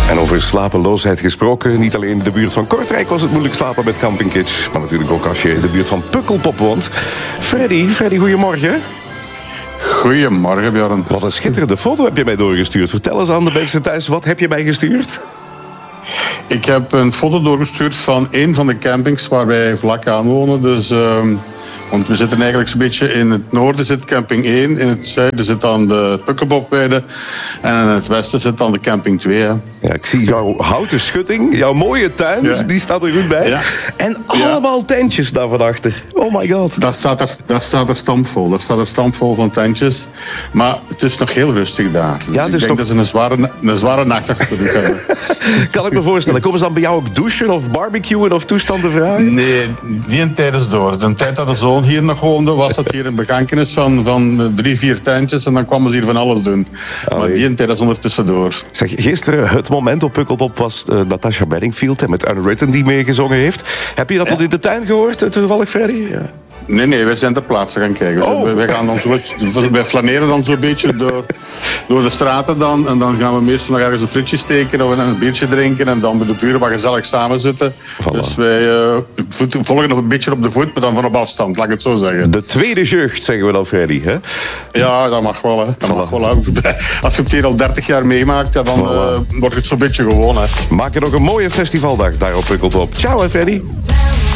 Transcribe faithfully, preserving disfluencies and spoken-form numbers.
En over slapeloosheid gesproken, niet alleen in de buurt van Kortrijk was het moeilijk slapen met Camping Kitsch, maar natuurlijk ook als je in de buurt van Pukkelpop woont. Freddy, Freddy, goedemorgen. Goedemorgen, Björn. Wat een schitterende foto heb je mij doorgestuurd. Vertel eens aan de mensen thuis, wat heb je mij gestuurd? Ik heb een foto doorgestuurd van een van de campings waar wij vlak aan wonen. Dus, uh, want we zitten eigenlijk zo'n beetje in het noorden zit camping één, in het zuiden zit dan de Pukkelpopweide en in het westen zit dan de camping twee. Hè. Ja, ik zie jouw houten schutting, jouw mooie tuin, ja. Die staat er goed bij. Ja. En allemaal ja. tentjes daar van achter. Oh my god. Dat staat er, dat staat er stampvol. Dat staat er stampvol van tentjes. Maar het is nog heel rustig daar. Dus ja, ik denk nog... dat ze een zware, een zware nacht achter de rug hebben. Kan ik me voorstellen. Komen ze dan bij jou ook douchen of barbecuen of toestanden vragen? Nee, die een tijd is door. De tijd dat de zoon hier nog woonde, was dat hier een begankenis van, van drie, vier tentjes. En dan kwamen ze hier van alles doen. Allee. Maar die een tijd is ondertussen door. Zeg, gisteren het moment op Pukkelpop was uh, Natasha Bedingfield met Unwritten die meegezongen heeft. Heb je dat ja. tot in de tuin gehoord, toevallig, Freddy? Ja. Nee, nee, wij zijn ter plaatse gaan kijken. Oh. Dus wij, gaan dan zo, wij flaneren dan zo'n beetje door, door de straten dan. En dan gaan we meestal nog ergens een frietje steken of een biertje drinken. En dan bij de buren wat gezellig samen zitten. Voilà. Dus wij uh, volgen nog een beetje op de voet, maar dan van op afstand, laat ik het zo zeggen. De tweede jeugd, zeggen we dan, Freddy, hè? Ja, dat mag wel, hè. Dat voilà. mag wel, hè. Als je het hier al dertig jaar meemaakt, ja, dan voilà. uh, wordt het zo'n beetje gewoon, hè. Maak er nog een mooie festivaldag daar op Pukkelpop. Ciao, hè, Freddy.